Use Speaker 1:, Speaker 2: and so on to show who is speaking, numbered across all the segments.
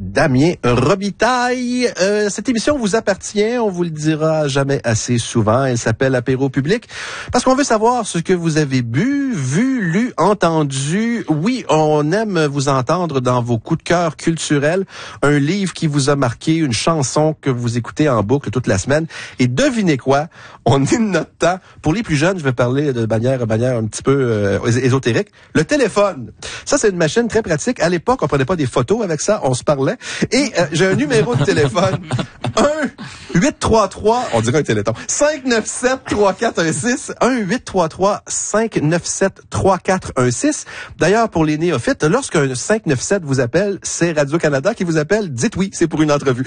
Speaker 1: Damien Robitaille. Cette émission vous appartient, on vous le dira jamais assez souvent. Elle s'appelle Apéro Public parce qu'on veut savoir ce que vous avez bu, vu, lu, entendu. Oui, on aime vous entendre dans vos coups de cœur culturels, un livre qui vous a marqué, une chanson que vous écoutez en boucle toute la semaine. Et devinez quoi? On est de notre temps. Pour les plus jeunes, je vais parler de manière un petit peu ésotérique. Le téléphone. Ça, c'est une machine très pratique. À l'époque, on prenait pas des photos avec ça, on se parlait. Et j'ai un numéro de téléphone. 1-833, on dirait un téléthon. 597-3416. 1-833-597-3416. D'ailleurs, pour les néophytes, lorsqu'un 597 vous appelle, c'est Radio-Canada qui vous appelle. Dites oui, c'est pour une entrevue.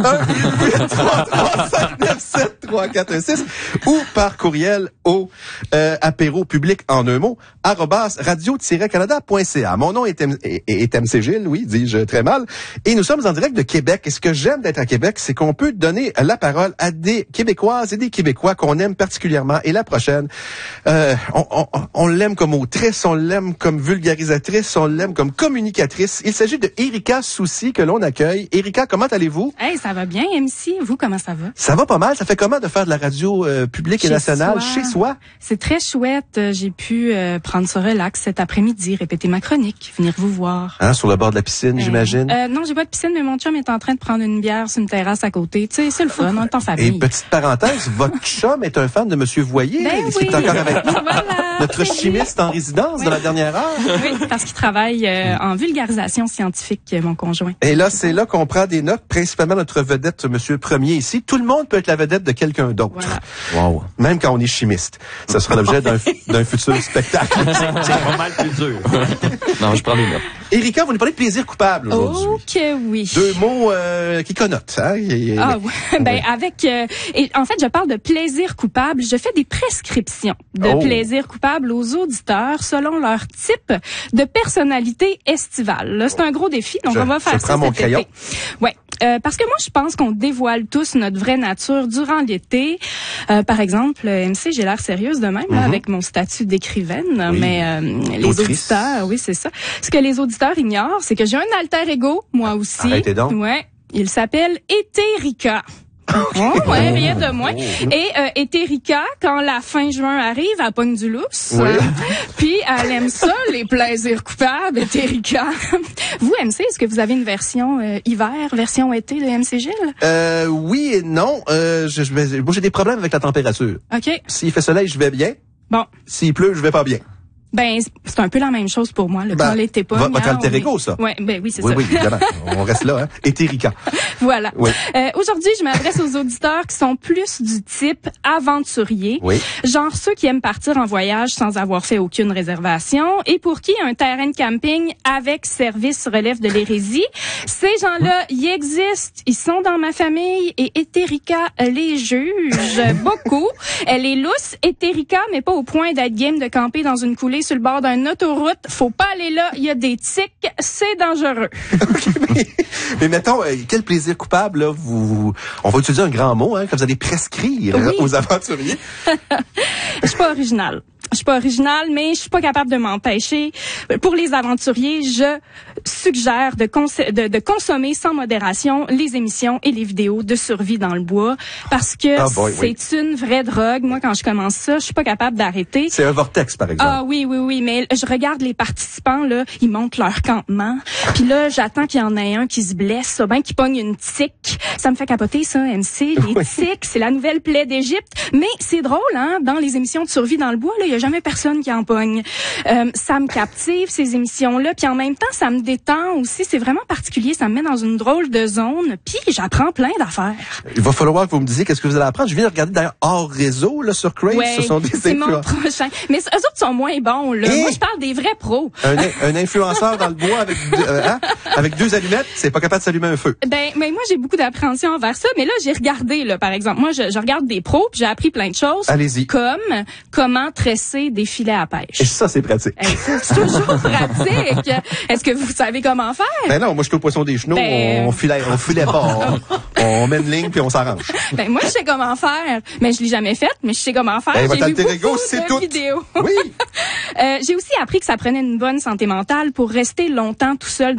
Speaker 1: 1-833-597-3416 ou par courriel au apéro public en un mot, @radio-canada.ca. Mon nom est MC Gilles, oui, dis-je très mal. Et nous sommes en direct de Québec. Et ce que j'aime d'être à Québec, c'est qu'on peut donner la parole à des Québécoises et des Québécois qu'on aime particulièrement. Et la prochaine, on l'aime comme autrice, on l'aime comme vulgarisatrice, on l'aime comme communicatrice. Il s'agit de Erika Soucy que l'on accueille. Erika, comment allez-vous?
Speaker 2: Hey, ça va bien, MC. Vous, comment ça va?
Speaker 1: Ça va pas mal. Ça fait comment de faire de la radio publique et nationale chez soi?
Speaker 2: C'est très chouette. J'ai pu prendre ça relax cet après-midi, répéter ma chronique, venir vous voir.
Speaker 1: Hein, sur le bord de la piscine, j'imagine?
Speaker 2: Non, j'ai pas de piscine, mais mon chum est en train de prendre une bière sur une terrasse à côté. Tu sais, c'est le fun, on est en famille.
Speaker 1: Et petite parenthèse, votre chum est un fan de Monsieur Voyer.
Speaker 2: Ben
Speaker 1: Est-ce
Speaker 2: oui.
Speaker 1: qu'il est encore avec nous?
Speaker 2: Voilà.
Speaker 1: Notre chimiste en résidence de la dernière heure.
Speaker 2: Oui, parce qu'il travaille en vulgarisation scientifique, mon conjoint.
Speaker 1: Et là, c'est là qu'on prend des notes, principalement notre vedette, Monsieur Premier ici. Tout le monde peut être la vedette de quelqu'un d'autre.
Speaker 2: Voilà.
Speaker 1: Wow. Même quand on est chimiste. Ça sera l'objet d'un futur spectacle.
Speaker 3: C'est pas mal plus dur. Non, je prends des notes.
Speaker 1: Erika, vous nous parlez de plaisir coupable aujourd'hui.
Speaker 2: Oh que oui.
Speaker 1: Deux mots qui connotent. Hein?
Speaker 2: Ah ouais. Ben avec et en fait, je parle de plaisir coupable. Je fais des prescriptions de plaisir coupable aux auditeurs selon leur type de personnalité estivale. Là, c'est un gros défi, donc on va faire ça cet été. Ouais. Parce que moi, je pense qu'on dévoile tous notre vraie nature durant l'été. Par exemple, MC, j'ai l'air sérieuse de même là, avec mon statut d'écrivaine, mais les auditeurs, oui, c'est ça. Ce que les auditeurs ignorent, c'est que j'ai un alter ego, moi aussi.
Speaker 1: Arrêtez donc.
Speaker 2: Ouais. Il s'appelle Etérika. Oh, ouais, rien de moins. Et Etérika, quand la fin juin arrive, elle pogne du lousse.
Speaker 1: Oui.
Speaker 2: Puis elle aime ça, les plaisirs coupables, Etérika. Vous, MC, est-ce que vous avez une version hiver, version été de MC Gilles?
Speaker 1: Oui et non. Moi, j'ai des problèmes avec la température.
Speaker 2: OK.
Speaker 1: S'il fait soleil, je vais bien.
Speaker 2: Bon.
Speaker 1: S'il pleut, je vais pas bien.
Speaker 2: Ben, c'est un peu la même chose pour moi. Quand l'été pogne.
Speaker 1: Votre alter ego, ça?
Speaker 2: Ouais, ben oui, c'est ça.
Speaker 1: Oui, évidemment. On reste là, hein. Etérika.
Speaker 2: Voilà.
Speaker 1: Oui.
Speaker 2: Aujourd'hui, je m'adresse aux auditeurs qui sont plus du type aventurier.
Speaker 1: Oui.
Speaker 2: Genre ceux qui aiment partir en voyage sans avoir fait aucune réservation et pour qui un terrain de camping avec service relève de l'hérésie. Ces gens-là, ils existent. Ils sont dans ma famille et Etérika les juge beaucoup. Elle est lousse, Etérika, mais pas au point d'être game de camper dans une coulée sur le bord d'une autoroute. Faut pas aller là. Il y a des tiques. C'est dangereux.
Speaker 1: mais mettons, quel plaisir coupable, là, on va utiliser un grand mot, hein, que vous allez prescrire aux aventuriers.
Speaker 2: Je suis pas originale. Je suis pas originale, mais je suis pas capable de m'empêcher. Pour les aventuriers, je suggère de consommer sans modération les émissions et les vidéos de survie dans le bois parce que c'est une vraie drogue. Moi, quand je commence ça, je suis pas capable d'arrêter.
Speaker 1: C'est un vortex, par exemple.
Speaker 2: Ah oui, mais je regarde les participants, là, ils montent leur campement. Puis là, j'attends qu'il y en ait un qui se blesse, bien qu'il pogne une tique. Ça me fait capoter, ça, MC. Les tiques, c'est la nouvelle plaie d'Égypte. Mais c'est drôle, hein, dans les émissions de survie dans le bois, là, il y a jamais personne qui en pogne. Ça me captive, ces émissions-là. Puis en même temps, ça me détend aussi. C'est vraiment particulier. Ça me met dans une drôle de zone. Puis j'apprends plein d'affaires.
Speaker 1: Il va falloir que vous me disiez qu'est-ce que vous allez apprendre. Je viens de regarder d'ailleurs hors réseau, là, sur Crave.
Speaker 2: Ouais,
Speaker 1: ce sont des
Speaker 2: c'est mon prochain. Mais eux autres sont moins bons, là. Moi, je parle des vrais pros.
Speaker 1: Un influenceur dans le bois avec deux allumettes, c'est pas capable de s'allumer un feu.
Speaker 2: Ben, mais moi, j'ai beaucoup d'appréhension envers ça. Mais là, j'ai regardé, là, par exemple. Moi, je regarde des pros, puis j'ai appris plein de choses.
Speaker 1: Allez-y.
Speaker 2: Comme comment tresser des filets à pêche.
Speaker 1: Et ça, c'est pratique.
Speaker 2: C'est toujours pratique. Est-ce que vous savez comment faire?
Speaker 1: Ben non, moi, je suis au poisson des chenaux. On filet pas. On met une ligne, puis on s'arrange.
Speaker 2: Ben, moi, je sais comment faire. Mais je l'ai jamais fait, mais je sais comment faire.
Speaker 1: Ben,
Speaker 2: j'ai vu beaucoup
Speaker 1: c'est
Speaker 2: de
Speaker 1: tout.
Speaker 2: vidéos.
Speaker 1: Oui.
Speaker 2: J'ai aussi appris que ça prenait une bonne santé mentale pour rester longtemps tout seul dans le bois.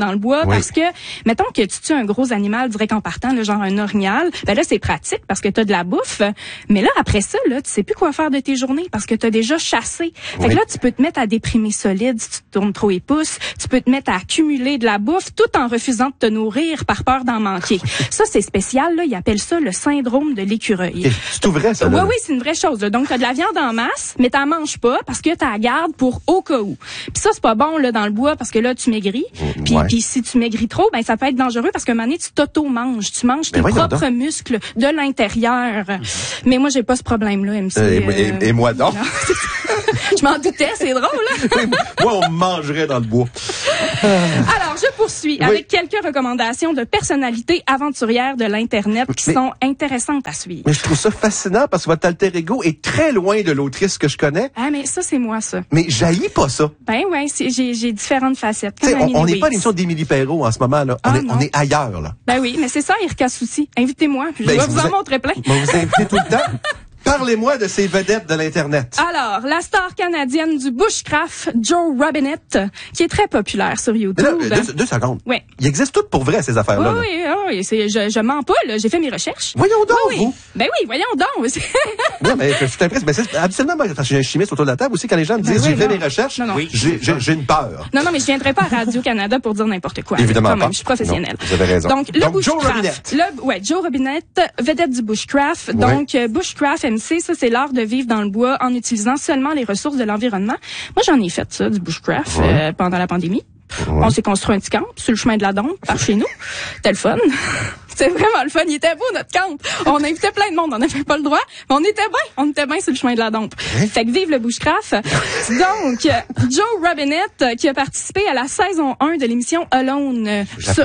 Speaker 2: parce que, mettons que tu tues un gros animal direct en partant, là, genre un orignal, ben là, c'est pratique parce que t'as de la bouffe. Mais là, après ça, là, tu sais plus quoi faire de tes journées parce que t'as déjà chassé. Fait que là, tu peux te mettre à déprimer solide si tu te tournes trop les pouces. Tu peux te mettre à accumuler de la bouffe tout en refusant de te nourrir par peur d'en manquer. Ça, c'est spécial, là. Ils appellent ça le syndrome de l'écureuil.
Speaker 1: C'est tout vrai, ça, là?
Speaker 2: Oui, c'est une vraie chose, là. Donc, t'as de la viande en masse, mais t'en manges pas parce que t'as la garde pour au cas où. Puis ça, c'est pas bon, là, dans le bois parce que là, tu maigris. Puis si tu maigris trop, ben, ça peut être dangereux parce qu'à un moment donne, tu t'auto-manges. Tu manges tes propres muscles de l'intérieur. Mais moi, j'ai pas ce problème-là, MC.
Speaker 1: Et moi donc?
Speaker 2: Je m'en doutais, c'est drôle, là.
Speaker 1: Moi, on me mangerait dans le bois.
Speaker 2: Alors, je poursuis avec quelques recommandations de personnalités aventurières de l'Internet qui sont intéressantes à suivre.
Speaker 1: Mais je trouve ça fascinant parce que votre alter ego est très loin de l'autrice que je connais.
Speaker 2: Ah, mais ça, c'est moi, ça.
Speaker 1: Mais j'haïs pas ça.
Speaker 2: Ben ouais, j'ai différentes facettes.
Speaker 1: On n'est pas à l'émission d'Émilie Perrault en ce moment, là. On est ailleurs, là.
Speaker 2: Ben oui, mais c'est ça, Erika Soucy. Invitez-moi, puis je vais vous en montrer plein.
Speaker 1: Je vais vous inviter tout le temps. Parlez-moi de ces vedettes de l'Internet.
Speaker 2: Alors, la star canadienne du bushcraft, Joe Robinette, qui est très populaire sur YouTube.
Speaker 1: Mais là, deux secondes.
Speaker 2: Oui.
Speaker 1: Il existe tout pour vrai, ces affaires-là.
Speaker 2: Oui, je mens pas, là. J'ai fait mes recherches.
Speaker 1: Voyons donc, vous.
Speaker 2: Ben oui, voyons donc.
Speaker 1: Non, mais je suis impressionné. Mais c'est absolument, parce que j'ai un chimiste autour de la table aussi, quand les gens me disent, j'ai fait mes recherches, j'ai une peur.
Speaker 2: Non, mais je viendrai pas à Radio-Canada pour dire n'importe quoi.
Speaker 1: Évidemment
Speaker 2: quand même, je suis professionnelle.
Speaker 1: Non, vous avez raison.
Speaker 2: Donc Joe Robinette. Joe Robinette, vedette du bushcraft. Donc, bushcraft MC, ça, c'est l'art de vivre dans le bois en utilisant seulement les ressources de l'environnement. Moi, j'en ai fait ça, du bushcraft, pendant la pandémie. On s'est construit un petit camp sur le chemin de la Dompe, par chez nous. C'était le fun. C'était vraiment le fun. Il était beau, notre camp. On invitait plein de monde. On n'avait pas le droit, mais on était bien sur le chemin de la Dompe. Fait que vive le bushcraft. Donc, Joe Robinette, qui a participé à la saison 1 de l'émission Alone.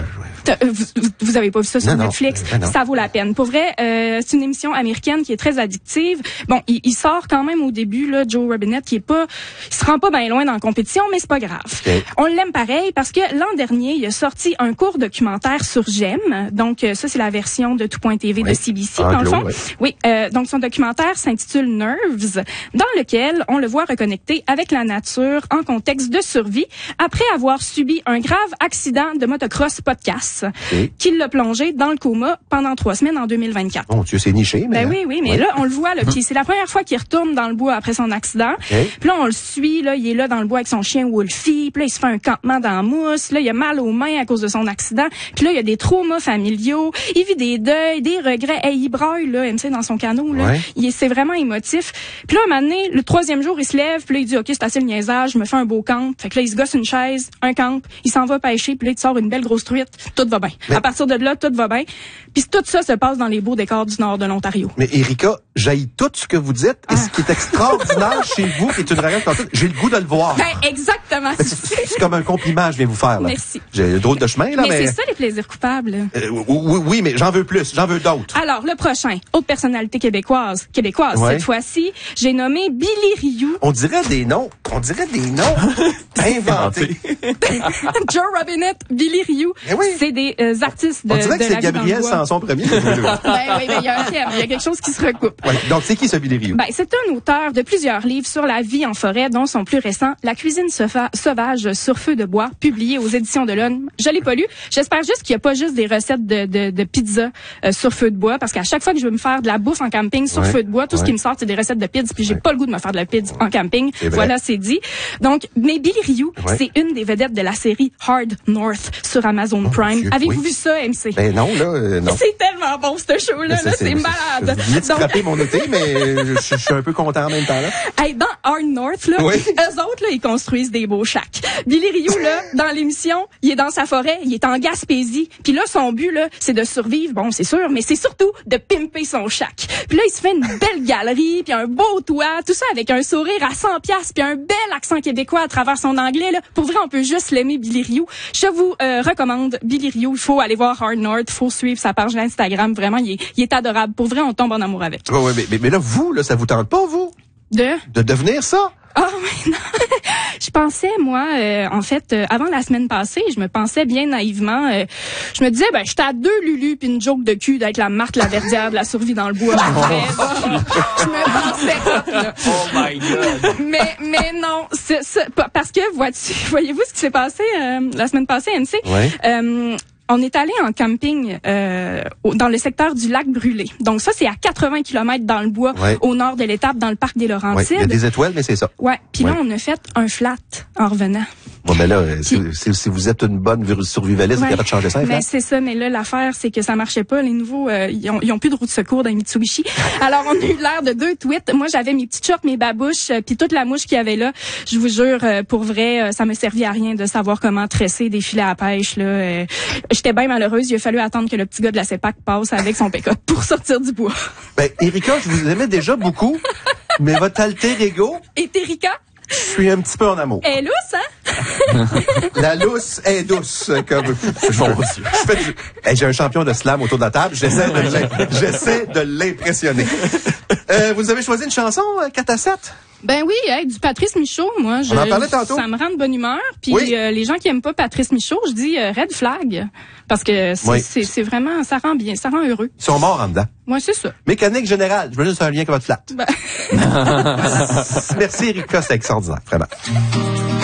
Speaker 2: Vous avez pas vu ça sur Netflix? Ça vaut la peine. Pour vrai, c'est une émission américaine qui est très addictive. Bon, il sort quand même au début, là, Joe Robinette, il se rend pas bien loin dans la compétition, mais c'est pas grave. On l'aime pareil parce que l'an dernier, il a sorti un court documentaire sur GEM. Donc, ça, c'est la version de Tout.tv de CBC, dans le fond. Oui, donc son documentaire s'intitule Nerves, dans lequel on le voit reconnecté avec la nature en contexte de survie après avoir subi un grave accident de motocross podcast qui l'a plongé dans le coma pendant 3 semaines en 2024.
Speaker 1: Bon, Dieu, c'est niché, mais...
Speaker 2: Ben oui, mais là, on le voit, là, puis c'est la première fois qu'il retourne dans le bois après son accident. Puis là, on le suit, là, il est là dans le bois avec son chien Wolfie, puis là, il se fait un campement dans la mousse, là, il a mal aux mains à cause de son accident, puis là, il y a des traumas familiaux, il vit des deuils, des regrets, il braille, là, MC, dans son canot, là. C'est vraiment émotif. Puis là, un moment donné, le 3e jour, il se lève, puis là, il dit, OK, c'est assez le niaisage, je me fais un beau camp. Fait que là, il se gosse une chaise, un camp, il s'en va pêcher, puis là, il sort une belle grosse truite, tout va bien. À partir de là, tout va bien. Puis tout ça se passe dans les beaux décors du nord de l'Ontario.
Speaker 1: Mais Erika, j'haïs tout ce que vous dites, et ce qui est extraordinaire chez vous, qui est une raison comme ça, j'ai le goût de le voir.
Speaker 2: Ben, exactement.
Speaker 1: C'est comme un compliment, je viens vous faire, là.
Speaker 2: Merci.
Speaker 1: J'ai drôle de chemin, là,
Speaker 2: mais c'est ça, les plaisirs coupables.
Speaker 1: Oui, mais j'en veux plus, j'en veux d'autres.
Speaker 2: Alors, le prochain, autre personnalité québécoise cette fois-ci, j'ai nommé Billy Rioux.
Speaker 1: On dirait des noms inventés.
Speaker 2: Joe Robinette, Billy Rioux, c'est des artistes de
Speaker 1: on dirait que c'est
Speaker 2: la
Speaker 1: Gabriel
Speaker 2: vie dans le bois.
Speaker 1: Sanson premier.
Speaker 2: Ben, il y a un thème, il y a quelque chose qui se recoupe.
Speaker 1: Donc, c'est qui ce Billy Rioux?
Speaker 2: Ben, c'est un auteur de plusieurs livres sur la vie en forêt, dont son plus récent, La cuisine sauvage sur feu de bois, publié aux éditions de l'Homme. Je l'ai pas lu. J'espère juste qu'il y a pas juste des recettes de pizza sur feu de bois, parce qu'à chaque fois que je veux me faire de la bouffe en camping sur feu de bois, tout ce qui me sort, c'est des recettes de pizza, puis j'ai pas le goût de me faire de la pizza en camping. Voilà, c'est dit. Donc, mais Billy Rioux, c'est une des vedettes de la série Hard North sur Amazon Prime. Avez-vous vu ça, MC?
Speaker 1: Ben non, là, non.
Speaker 2: C'est tellement bon, ce show-là, c'est malade.
Speaker 1: Je viens de frapper mon été, mais je suis un peu content en même temps, là.
Speaker 2: Hey, dans Hard North, là, eux autres, là, ils construisent des beaux shacks. Billy Rioux, là, dans l'émission, il est dans sa forêt, il est en Gaspésie, puis là, son but, là, c'est de survivre, bon, c'est sûr, mais c'est surtout de pimper son shack. Puis là, il se fait une belle galerie, puis un beau toit, tout ça avec un sourire à 100$, puis un bel accent québécois à travers son anglais, là. Pour vrai, on peut juste l'aimer, Billy Rioux. Je vous recommande Billy Rioux. Il faut aller voir Hard North, il faut suivre sa page d'Instagram. Vraiment, il est adorable. Pour vrai, on tombe en amour avec.
Speaker 1: Mais là, vous, là, ça vous tente pas, vous? De devenir ça?
Speaker 2: Ah oui, non. Je pensais, moi, en fait, avant la semaine passée, je me pensais bien naïvement, je me disais, j'étais à 2 Lulu puis une joke de cul d'être la Marthe Laverdière de la survie dans le bois. Je me pensais hot, là.
Speaker 3: Oh my God!
Speaker 2: Mais non, parce que, voyez-vous ce qui s'est passé la semaine passée, NC?
Speaker 1: Oui.
Speaker 2: On est allé en camping dans le secteur du lac Brûlé. Donc ça, c'est à 80 km dans le bois, au nord de l'étape, dans le parc des Laurentides.
Speaker 1: Oui, il y a des étoiles, mais c'est ça.
Speaker 2: Ouais. Puis là, on a fait un flat en revenant.
Speaker 1: Bon, mais là, si vous êtes une bonne survivaliste, vous êtes capable de changer ça,
Speaker 2: mais c'est ça, mais là, l'affaire, c'est que ça marchait pas. Les nouveaux, ils ont plus de roue de secours dans les Mitsubishi. Alors, on a eu l'air de 2 tweets. Moi, j'avais mes petites shorts, mes babouches, puis toute la mouche qu'il y avait là. Je vous jure, pour vrai, ça me servait à rien de savoir comment tresser des filets à pêche, là. J'étais bien malheureuse. Il a fallu attendre que le petit gars de la CEPAC passe avec son pick-up pour sortir du bois.
Speaker 1: Erika, je vous aimais déjà beaucoup, mais votre alter ego...
Speaker 2: Et Erika?
Speaker 1: Je suis un petit peu en amour.
Speaker 2: Elle est lousse, hein?
Speaker 1: La lousse est douce, comme... J'ai un champion de slam autour de la table. J'essaie de l'impressionner. Vous avez choisi une chanson, 4-7?
Speaker 2: Ben oui, du Patrice Michaud, moi.
Speaker 1: On en parlait tantôt.
Speaker 2: Ça me rend de bonne humeur. Puis les gens qui aiment pas Patrice Michaud, je dis red flag. Parce que c'est vraiment, ça rend bien, ça rend heureux.
Speaker 1: Ils sont morts en dedans.
Speaker 2: Moi, c'est ça.
Speaker 1: Mécanique générale. Je veux juste un lien avec votre flat. Merci, Erika, c'est extraordinaire, vraiment.